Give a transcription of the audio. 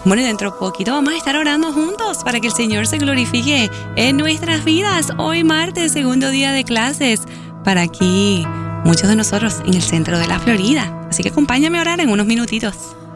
Bueno, y dentro de poquito vamos a estar orando juntos para que el Señor se glorifique en nuestras vidas. Hoy martes, segundo día de clases, para aquí muchos de nosotros en el centro de la Florida. Así que acompáñame a orar en unos minutitos.